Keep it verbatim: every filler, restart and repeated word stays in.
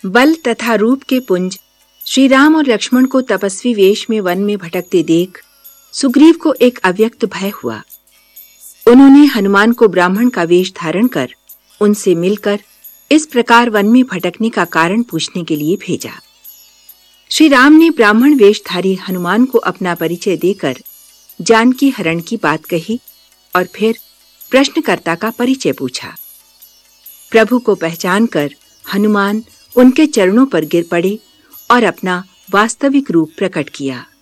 बल तथा रूप के पुंज श्री राम और लक्ष्मण को तपस्वी वेश में वन में भटकते देख सुग्रीव को एक अव्यक्त भय हुआ। उन्होंने हनुमान को ब्राह्मण का वेश धारण कर उनसे मिलकर इस प्रकार वन में भटकने का कारण पूछने के लिए भेजा। श्री राम ने ब्राह्मण वेशधारी हनुमान को अपना परिचय देकर जानकी हरण की बात कही और फिर प्रश्नकर्ता का परिचय पूछा। प्रभु को पहचान कर हनुमान उनके चरणों पर गिर पड़े और अपना वास्तविक रूप प्रकट किया।